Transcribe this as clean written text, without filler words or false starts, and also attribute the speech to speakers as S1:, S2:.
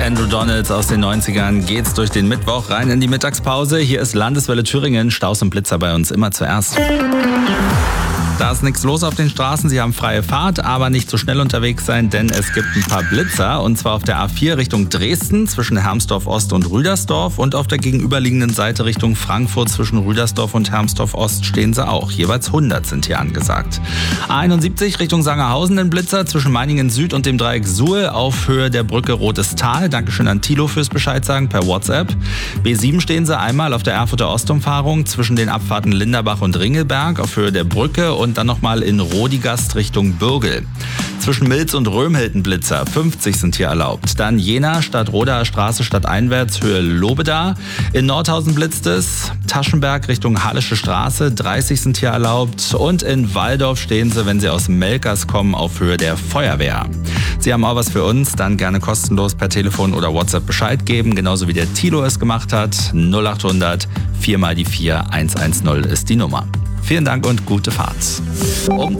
S1: Andrew Donalds aus den 90ern geht's durch den Mittwoch rein in die Mittagspause. Hier ist Landeswelle Thüringen, Staus und Blitzer bei uns immer zuerst. Da ist nichts los auf den Straßen, Sie haben freie Fahrt, aber nicht so schnell unterwegs sein, denn es gibt ein paar Blitzer. Und zwar auf der A4 Richtung Dresden zwischen Hermsdorf Ost und Rüdersdorf und auf der gegenüberliegenden Seite Richtung Frankfurt zwischen Rüdersdorf und Hermsdorf Ost stehen sie auch. Jeweils 100 sind hier angesagt. A71 Richtung Sangerhausen ein Blitzer zwischen Meiningen Süd und dem Dreieck Suhl auf Höhe der Brücke Rotes Tal. Dankeschön an Thilo fürs Bescheid sagen per WhatsApp. B7 stehen sie einmal auf der Erfurter Ostumfahrung zwischen den Abfahrten Linderbach und Ringelberg auf Höhe der Brücke und dann nochmal in Rodigast Richtung Bürgel. Zwischen Milz und Römhilden Blitzer, 50 sind hier erlaubt. Dann Jena, Stadtrodaer Straße, stadteinwärts, Höhe Lobeda. In Nordhausen blitzt es. Taschenberg Richtung Hallische Straße, 30 sind hier erlaubt. Und in Walldorf stehen sie, wenn sie aus Melkers kommen, auf Höhe der Feuerwehr. Sie haben auch was für uns, dann gerne kostenlos per Telefon oder WhatsApp Bescheid geben, genauso wie der Thilo es gemacht hat. 0800 4 mal die 4 110 ist die Nummer. Vielen Dank und gute Fahrt. Um